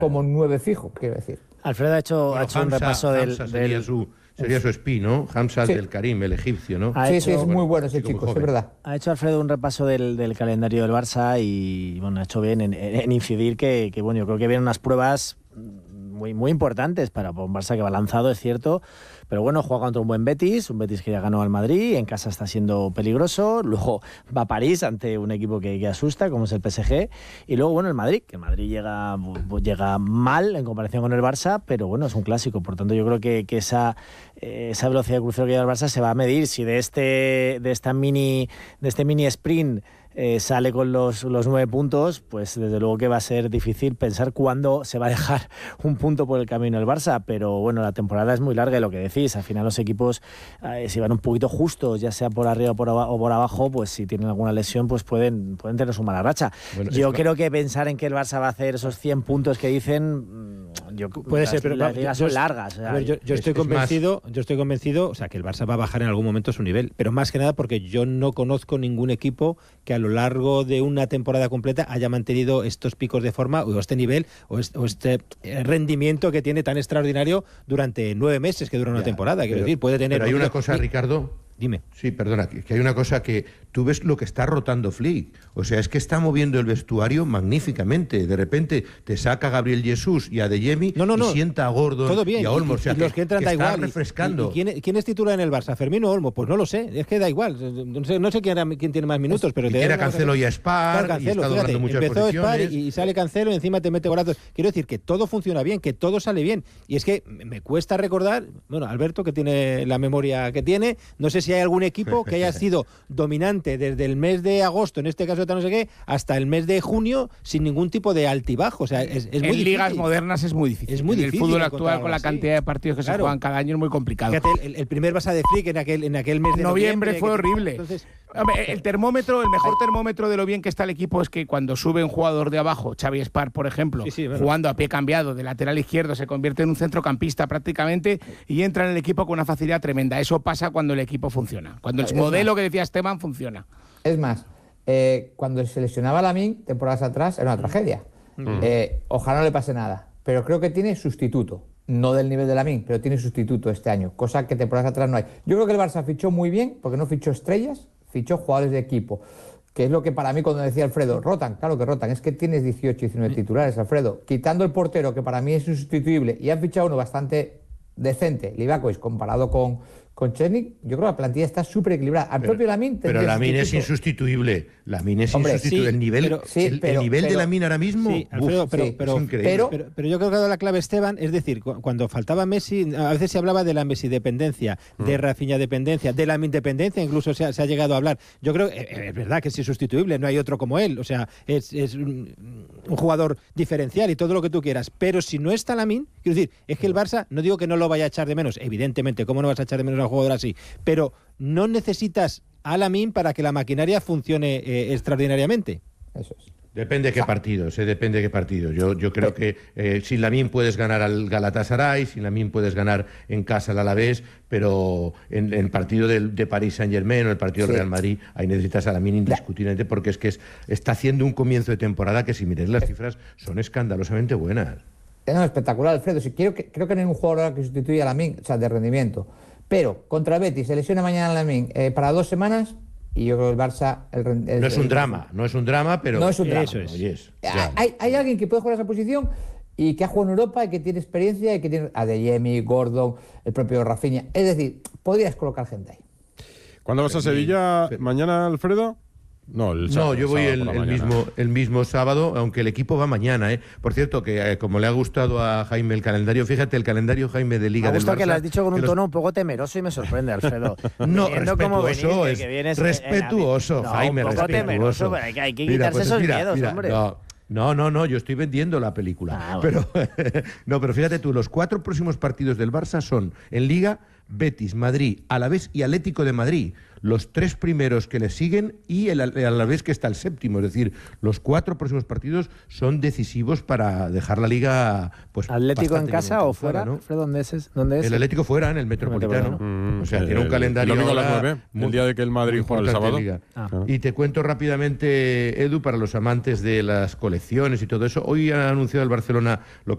como 9 fijo, quiero decir. Alfredo ha hecho un repaso del... Sería su espí, ¿no? Hamza del Karim, el egipcio, ¿no? Sí, es muy bueno ese chico, es verdad. Ha hecho Alfredo un repaso del calendario del Barça y bueno, ha hecho bien en incidir que bueno, yo creo que vienen unas pruebas muy importantes para un Barça que va lanzado, es cierto, pero bueno, juega contra un buen Betis, un Betis que ya ganó al Madrid, en casa está siendo peligroso, luego va a París ante un equipo que asusta, como es el PSG, y luego bueno, el Madrid, que el Madrid llega mal en comparación con el Barça, pero bueno, es un clásico, por tanto yo creo que esa velocidad de crucero que lleva el Barça se va a medir si de este mini sprint sale con los 9 puntos, pues desde luego que va a ser difícil pensar cuándo se va a dejar un punto por el camino el Barça, pero bueno, la temporada es muy larga y lo que decís, al final los equipos si van un poquito justos, ya sea por arriba o por abajo, pues si tienen alguna lesión, pues pueden tener su mala racha. Bueno, yo creo que pensar en que el Barça va a hacer esos 100 puntos que dicen, puede ser, pero las ligas son largas. A ver, yo estoy convencido, o sea, que el Barça va a bajar en algún momento su nivel, pero más que nada porque yo no conozco ningún equipo que a lo largo de una temporada completa haya mantenido estos picos de forma o este nivel o este rendimiento que tiene tan extraordinario durante 9 meses que dura una temporada. Quiero decir, puede tener... Pero hay una cosa, Ricardo... Dime. Sí, perdona, que hay una cosa que tú ves lo que está rotando Flick. O sea, es que está moviendo el vestuario magníficamente. De repente te saca a Gabriel Jesús y a Adeyemi y sienta a Gordon y a Olmo. O sea, los que entran da igual. Refrescando. ¿Y quién es titular en el Barça? ¿Fermín o Olmo? Pues no lo sé. Es que da igual. No sé quién tiene más minutos. Pero era Cancelo y a Spar. Claro, Cancelo, y fíjate, muchas empezó posiciones. Spar y sale Cancelo y encima te mete golazos. Quiero decir que todo funciona bien, que todo sale bien. Y es que me cuesta recordar, bueno, Alberto, que tiene la memoria que tiene, no sé si hay algún equipo que haya sido dominante desde el mes de agosto, en este caso no sé qué, hasta el mes de junio sin ningún tipo de altibajo. O sea, es muy difícil. En ligas modernas es muy difícil. Es muy difícil. El fútbol actual, con la cantidad de partidos que se juegan cada año, es muy complicado. Fíjate, el primer Barça de Flick en aquel mes de noviembre fue horrible. Entonces, el mejor termómetro de lo bien que está el equipo es que cuando sube un jugador de abajo, Xavi Espar, por ejemplo, jugando a pie cambiado de lateral izquierdo, se convierte en un centrocampista prácticamente y entra en el equipo con una facilidad tremenda. Eso pasa cuando el equipo funciona. Cuando el modelo que decía Esteban funciona. Es más, cuando se lesionaba Lamine, temporadas atrás, era una tragedia. Ojalá no le pase nada. Pero creo que tiene sustituto. No del nivel de Lamine, pero tiene sustituto este año. Cosa que temporadas atrás no hay. Yo creo que el Barça fichó muy bien, porque no fichó estrellas, fichó jugadores de equipo. Que es lo que para mí, cuando decía Alfredo, rotan, claro que rotan. Es que tienes 18, 19 titulares, Alfredo. Quitando el portero, que para mí es insustituible, y han fichado uno bastante decente, Livakovic, comparado con Chesney, yo creo que la plantilla está súper equilibrada. Al propio Lamine... Pero Lamine es insustituible. Lamine es insustituible. El nivel de Lamine ahora mismo... Sí, Alfredo, pero yo creo que ha dado la clave Esteban. Es decir, cuando faltaba Messi, a veces se hablaba de la Messi-dependencia, de Rafinha dependencia, de Lamine dependencia, incluso se ha llegado a hablar. Yo creo que es verdad que es insustituible, no hay otro como él. O sea, es un jugador diferencial y todo lo que tú quieras. Pero si no está Lamine, quiero decir, es que el Barça, no digo que no lo vaya a echar de menos, evidentemente, ¿cómo no vas a echar de menos a un jugador así? Pero no necesitas a Lamine para que la maquinaria funcione extraordinariamente. Eso es. Depende de qué partidos, depende de qué partidos. Yo creo que sin Lamine puedes ganar al Galatasaray, sin Lamine puedes ganar en casa al Alavés, pero en el partido de Paris Saint-Germain o el partido del Real Madrid, ahí necesitas a Lamine indiscutiblemente, porque es que está haciendo un comienzo de temporada que, si miráis las cifras, son escandalosamente buenas. No, espectacular, Alfredo. Creo que no hay un jugador que sustituya a Lamine, o sea, de rendimiento. Pero contra el Betis se lesiona mañana Lamine para 2 semanas y yo creo que el Barça... No es un drama, pero... No es un drama. Eso es. Hay alguien que puede jugar esa posición y que ha jugado en Europa y que tiene experiencia y que tiene Adeyemi, Gordon, el propio Rafinha. Es decir, podrías colocar gente ahí. ¿Cuándo vas a Sevilla? ¿Mañana, Alfredo? No, yo voy el mismo sábado, aunque el equipo va mañana. Por cierto, que como le ha gustado a Jaime el calendario, fíjate, el calendario, Jaime, de Liga del Barça... Me gusta que lo has dicho con un tono un poco temeroso y me sorprende, Alfredo. No, respetuoso, Jaime, un poco temeroso, pero hay que quitarse esos miedos, hombre. No, yo estoy vendiendo la película. Pero fíjate tú, los 4 próximos partidos del Barça son en Liga, Betis, Madrid, Alavés y Atlético de Madrid. Los 3 primeros que le siguen y el Alavés, que está el 7º. Es decir, los 4 próximos partidos son decisivos para dejar la Liga... Pues, ¿Atlético en casa o fuera? ¿No? ¿Dónde es? El Atlético fuera, en el Metropolitano. O sea, tiene un calendario... El domingo a las 9, el día de que el Madrid juega el sábado. Y te cuento rápidamente, Edu, para los amantes de las colecciones y todo eso, hoy ha anunciado el Barcelona lo que